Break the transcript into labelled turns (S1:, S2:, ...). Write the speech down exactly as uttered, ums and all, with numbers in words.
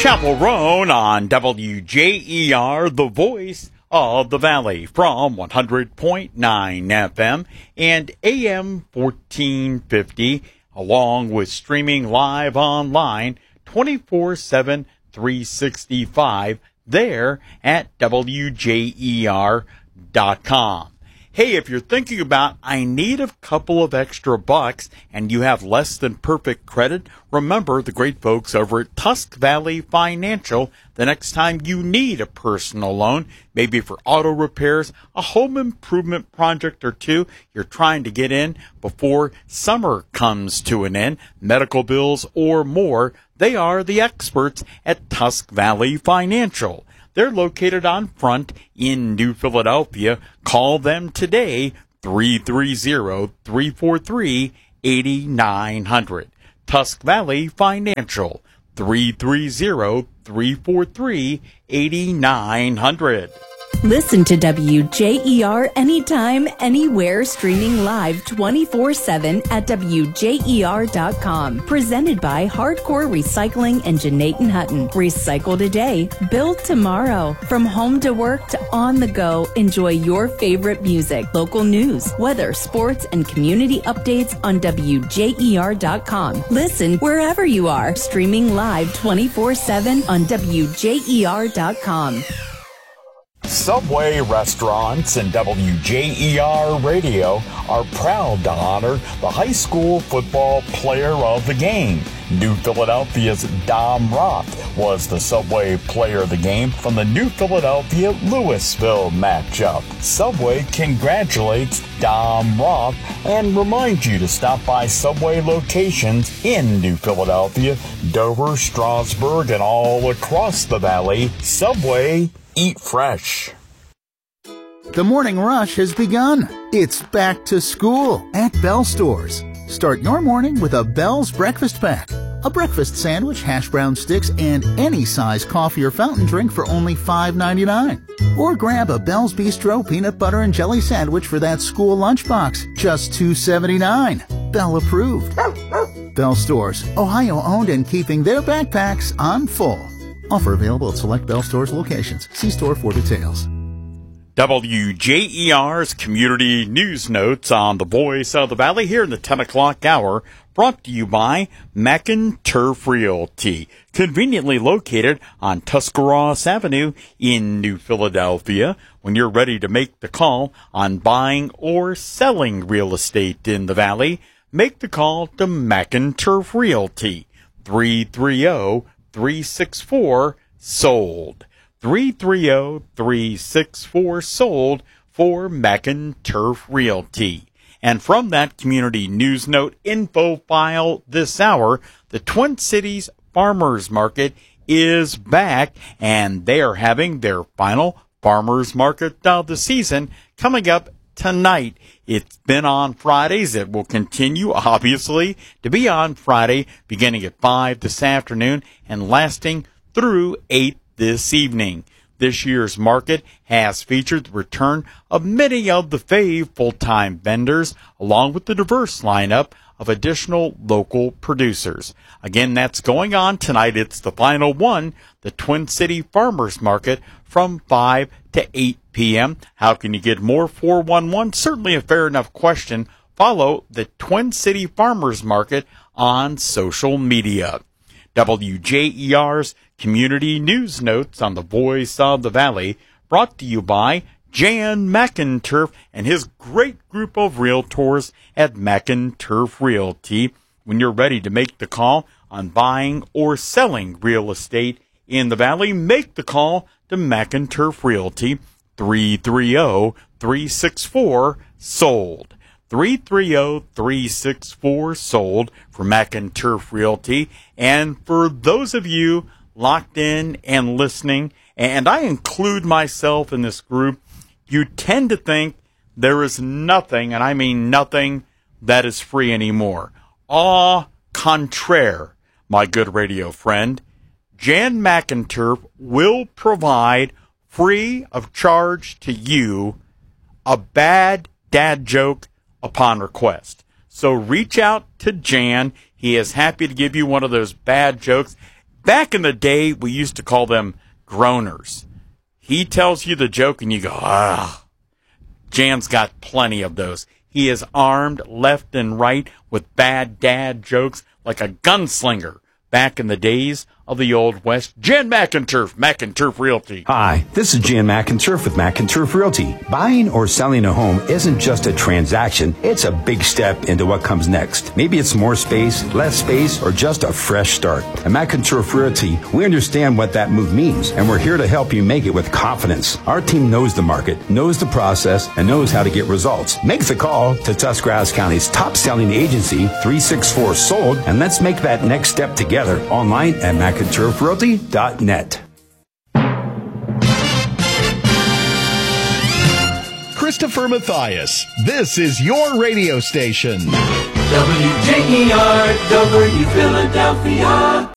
S1: Chapel Roan on W J E R, the voice of the Valley, from one hundred point nine F M and A M fourteen fifty, along with streaming live online twenty-four seven, three sixty-five there at W J E R dot com. Hey, if you're thinking about, I need a couple of extra bucks, and you have less than perfect credit, remember the great folks over at Tusk Valley Financial. The next time you need a personal loan, maybe for auto repairs, a home improvement project or two you're trying to get in before summer comes to an end, medical bills or more, they are the experts at Tusk Valley Financial. They're located on Front in New Philadelphia. Call them today, three three zero, three four three, eight nine zero zero. Tusk Valley Financial, three three zero, three four three, eight nine zero zero.
S2: Listen to W J E R anytime, anywhere, streaming live twenty-four seven at W J E R dot com. Presented by Hardcore Recycling and Janaten Hutton. Recycle today, build tomorrow. From home to work to on the go, enjoy your favorite music, local news, weather, sports, and community updates on W J E R dot com. Listen wherever you are, streaming live twenty-four seven on W J E R dot com.
S1: Subway Restaurants and W J E R Radio are proud to honor the high school football player of the game. New Philadelphia's Dom Roth was the Subway player of the game from the New Philadelphia-Louisville matchup. Subway congratulates Dom Roth and reminds you to stop by Subway locations in New Philadelphia, Dover, Strasburg, and all across the valley. Subway, eat fresh.
S3: The morning rush has begun. It's back to school at Bell Stores. Start your morning with a Bell's breakfast pack. A breakfast sandwich, hash brown sticks, and any size coffee or fountain drink for only five ninety-nine. Or grab a Bell's Bistro peanut butter and jelly sandwich for that school lunchbox, just two seventy-nine. Bell approved. Bell Stores, Ohio owned and keeping their backpacks on full. Offer available at select Bell Stores locations. See store for details.
S1: W J E R's Community News Notes on the Voice of the Valley here in the ten o'clock hour, brought to you by Mackin Turf Realty, conveniently located on Tuscarawas Avenue in New Philadelphia. When you're ready to make the call on buying or selling real estate in the Valley, make the call to Mackin Turf Realty, three three zero, three six four, sold. three three zero, three six four, sold for Mackin Turf Realty. And from that community news note info file this hour, the Twin Cities Farmers Market is back, and they are having their final Farmers Market of the season coming up tonight. It's been on Fridays. It will continue, obviously, to be on Friday, beginning at five this afternoon and lasting through eight this evening. This year's market has featured the return of many of the fave full-time vendors, along with the diverse lineup of additional local producers. Again, that's going on tonight. It's the final one, the Twin City Farmers Market, from five to eight p.m. How can you get more? four one one, certainly a fair enough question. Follow the Twin City Farmers Market on social media. W J E R's Community News Notes on the Voice of the Valley, brought to you by Jan McInturf and his great group of realtors at McInturf Realty. When you're ready to make the call on buying or selling real estate in the Valley, make the call to McInturf Realty, three three zero, three six four, sold. three three zero, three six four, sold for McInturf Realty. And for those of you locked in and listening, and I include myself in this group, you tend to think there is nothing, and I mean nothing, that is free anymore. Au contraire, my good radio friend, Jan McInturf will provide free of charge to you a bad dad joke upon request. So reach out to Jan. He is happy to give you one of those bad jokes. Back in the day, we used to call them groaners. He tells you the joke and you go, ah. Jan's got plenty of those. He is armed left and right with bad dad jokes like a gunslinger back in the days of the Old West. Jan McInturf, McInturf Realty.
S4: Hi, this is Jan McInturf with McInturf Realty. Buying or selling a home isn't just a transaction, it's a big step into what comes next. Maybe it's more space, less space, or just a fresh start. At McInturf Realty, we understand what that move means, and we're here to help you make it with confidence. Our team knows the market, knows the process, and knows how to get results. Make the call to Tuscarawas County's top-selling agency, three six four sold, and let's make that next step together online at Mac McInturf Realty dot net.
S5: Christopher Mathias, this is your radio station.
S6: W J E R, W Philadelphia.